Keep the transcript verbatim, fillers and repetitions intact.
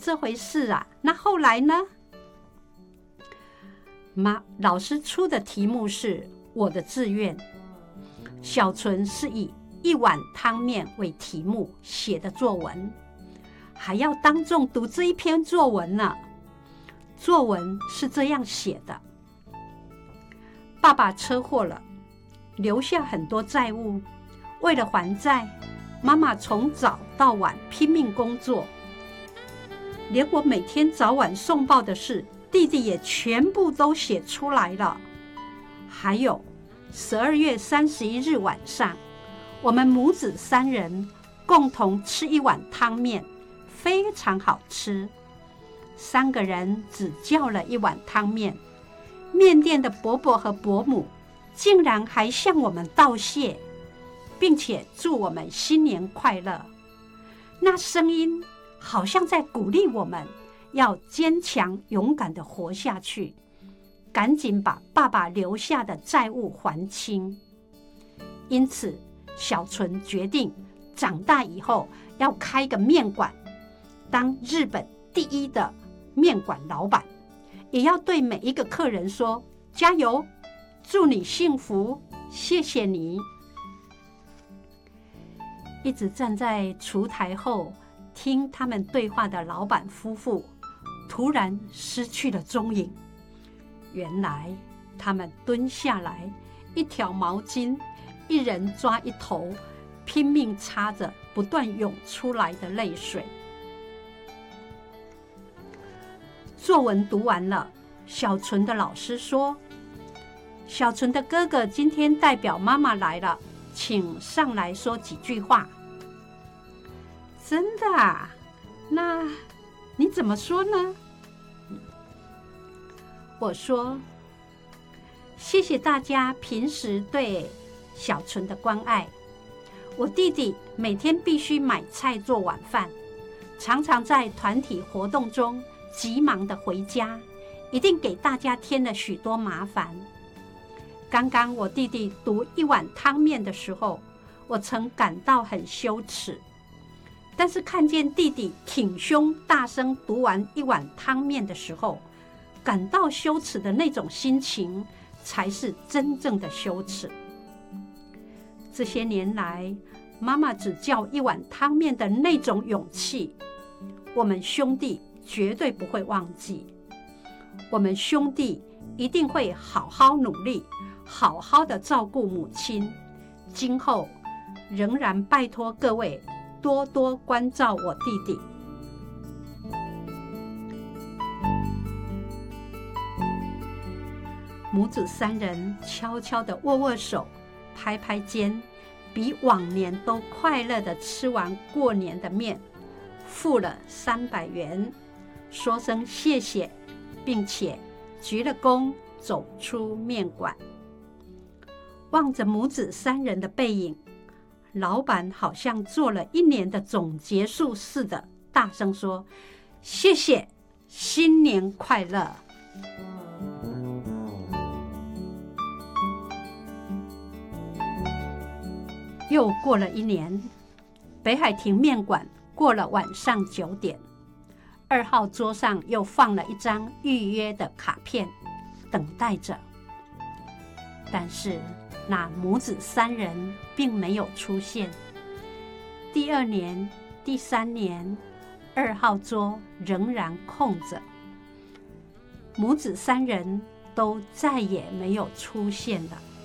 这回事啊。那后来呢？妈，老师出的题目是我的志愿。小纯是以一碗汤面为题目写的作文，还要当众读这一篇作文呢。作文是这样写的：爸爸车祸了，留下很多债务，为了还债，妈妈从早到晚拼命工作，连我每天早晚送报的事，弟弟也全部都写出来了。还有十二月三十一日晚上，我们母子三人共同吃一碗汤面，非常好吃。三个人只叫了一碗汤面，面店的伯伯和伯母竟然还向我们道谢，并且祝我们新年快乐。那声音好像在鼓励我们要坚强勇敢地活下去，赶紧把爸爸留下的债务还清。因此小纯决定长大以后要开个面馆，当日本第一的面馆老板，也要对每一个客人说加油，祝你幸福，谢谢你。一直站在厨台后听他们对话的老板夫妇突然失去了踪影。原来他们蹲下来，一条毛巾，一人抓一头，拼命擦着不断涌出来的泪水。作文读完了，小纯的老师说，小纯的哥哥今天代表妈妈来了，请上来说几句话。真的啊？那你怎么说呢？我说，谢谢大家平时对小纯的关爱。我弟弟每天必须买菜做晚饭，常常在团体活动中急忙的回家，一定给大家添了许多麻烦。刚刚我弟弟读一碗汤面的时候，我曾感到很羞耻，但是看见弟弟挺胸大声读完一碗汤面的时候，感到羞耻的那种心情才是真正的羞耻。这些年来，妈妈只叫一碗汤面的那种勇气，我们兄弟绝对不会忘记。我们兄弟一定会好好努力，好好的照顾母亲。今后仍然拜托各位多多关照我弟弟。母子三人悄悄地握握手，拍拍肩，比往年都快乐地吃完过年的面，付了三百元，说声谢谢，并且鞠了躬，走出面馆。望着母子三人的背影，老板好像做了一年的总结束似的，大声说：“谢谢，新年快乐！”又过了一年，北海亭面馆过了晚上九点，二号桌上又放了一张预约的卡片，等待着。但是那母子三人并没有出现。第二年、第三年，二号桌仍然空着，母子三人都再也没有出现了。